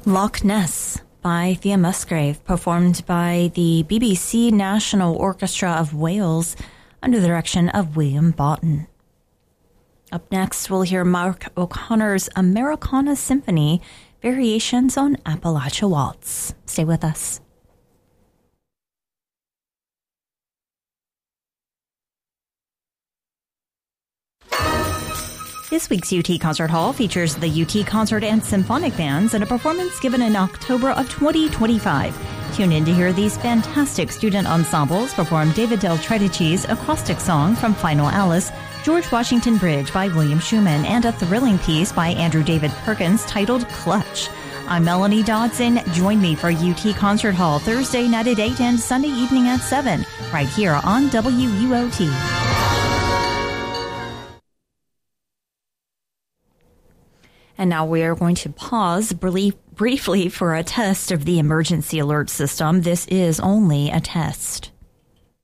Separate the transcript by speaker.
Speaker 1: Loch Ness by Thea Musgrave, performed by the BBC National Orchestra of Wales under the direction of William Boughton. Up next, we'll hear Mark O'Connor's Americana Symphony, variations on Appalachia Waltz. Stay with us. This week's UT Concert Hall features the UT Concert and Symphonic Bands in a performance given in October of 2025. Tune in to hear these fantastic student ensembles perform David Del Tredici's acrostic song from Final Alice, George Washington Bridge by William Schumann, and a thrilling piece by Andrew David Perkins titled Clutch. I'm Melanie Dodson. Join me for UT Concert Hall Thursday night at 8 and Sunday evening at 7, right here on WUOT. And now we are going to pause briefly for a test of the emergency alert system. This is only a test.